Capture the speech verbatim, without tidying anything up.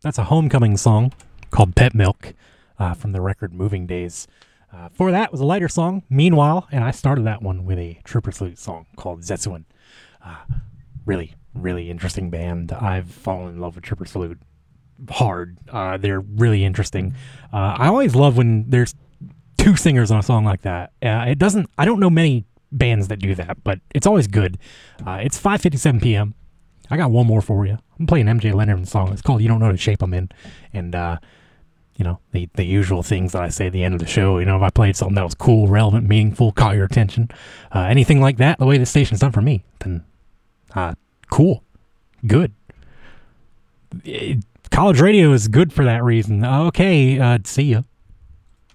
That's a Homecoming song called Pet Milk uh, from the record Moving Days. Uh, for that was a lighter song, Meanwhile, and I started that one with a Trooper Salute song called Zetsuin. Uh, really, really interesting band. I've fallen in love with Trooper Salute hard. Uh, they're really interesting. Uh, I always love when there's two singers on a song like that. Uh, it doesn't. I don't know many bands that do that, but it's always good. Uh, it's five fifty-seven p.m. I got one more for you. I'm playing M J Leonard song. It's called You Don't Know the Shape I'm In. And, uh, you know, the, the usual things that I say at the end of the show. You know, if I played something that was cool, relevant, meaningful, caught your attention, uh, anything like that, the way the station's done for me, then uh, cool. Good. It, college radio is good for that reason. Okay, uh, see ya.